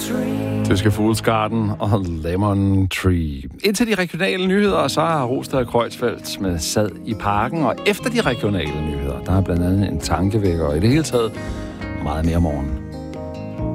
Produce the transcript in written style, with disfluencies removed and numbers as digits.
Tyske Fools Garden og Lemon Tree. Indtil de regionale nyheder, så har Rostad og Kreuzfeldt med Sad i Parken. Og efter de regionale nyheder, der er blandt andet en tankevækker og i det hele taget meget mere morgen.